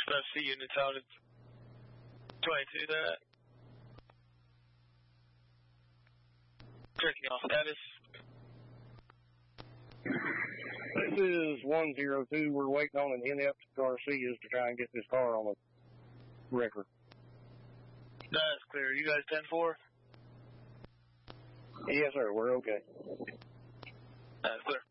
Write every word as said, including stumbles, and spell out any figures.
F C units out of twenty-two that. Checking off status. This is one zero two. We're waiting on an N F Garcias to try and get this car on the record. That's clear. You guys ten four? Yes, sir. We're okay. That's clear.